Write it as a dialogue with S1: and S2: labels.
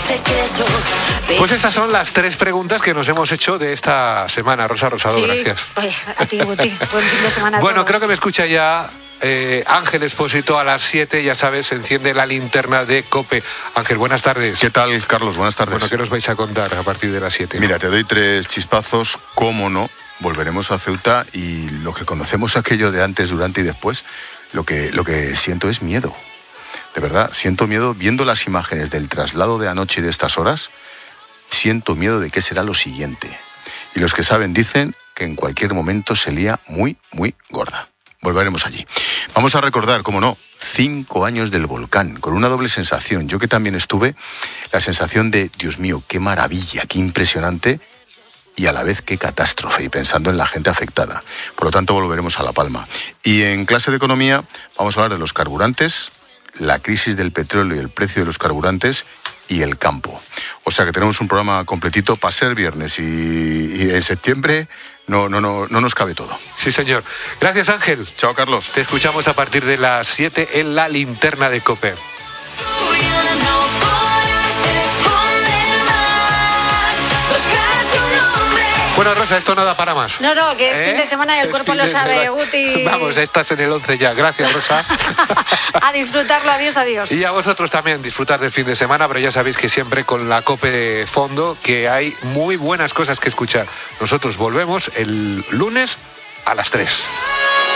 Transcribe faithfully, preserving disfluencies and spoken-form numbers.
S1: Pues estas son las tres preguntas que nos hemos hecho de esta semana. Rosa Rosado,
S2: sí,
S1: gracias.
S2: Oye, a ti, Guti, buen fin de semana a
S1: Bueno,
S2: todos.
S1: creo que me escucha ya eh, Ángel Expósito a las siete, ya sabes, se enciende la linterna de COPE. Ángel, buenas tardes.
S3: ¿Qué tal, Carlos? Buenas tardes.
S1: Bueno, ¿qué nos vais a contar a partir de las siete?
S3: Mira, te doy tres chispazos, cómo no, volveremos a Ceuta y lo que conocemos aquello de antes, durante y después, lo que, lo que siento es miedo. De verdad, siento miedo viendo las imágenes del traslado de anoche y de estas horas, siento miedo de qué será lo siguiente. Y los que saben dicen que en cualquier momento se lía muy, muy gorda. Volveremos allí. Vamos a recordar, cómo no, cinco años del volcán, con una doble sensación. Yo que también estuve, la sensación de, Dios mío, qué maravilla, qué impresionante, y a la vez qué catástrofe, y pensando en la gente afectada. Por lo tanto, volveremos a La Palma. Y en clase de economía vamos a hablar de los carburantes, la crisis del petróleo y el precio de los carburantes y el campo. O sea que tenemos un programa completito para ser viernes y, y en septiembre no, no, no, no nos cabe todo.
S1: Sí, señor. Gracias, Ángel.
S3: Chao, Carlos.
S1: Te escuchamos a partir de las siete en la linterna de COPE. Bueno, Rosa, esto no da para más.
S2: No, no, que es
S1: ¿Eh?
S2: fin de semana y el
S1: Es
S2: cuerpo
S1: fin
S2: lo
S1: de
S2: sabe,
S1: semana.
S2: Guti.
S1: Vamos, estás en el once ya. Gracias, Rosa.
S2: A disfrutarlo, adiós, adiós.
S1: Y a vosotros también disfrutar del fin de semana, pero ya sabéis que siempre con la COPE de fondo, que hay muy buenas cosas que escuchar. Nosotros volvemos el lunes a las tres.